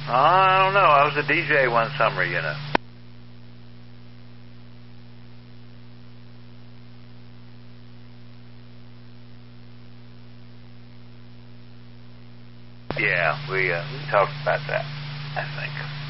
I don't know. I was a DJ one summer, you know. Yeah, we talked about that, I think.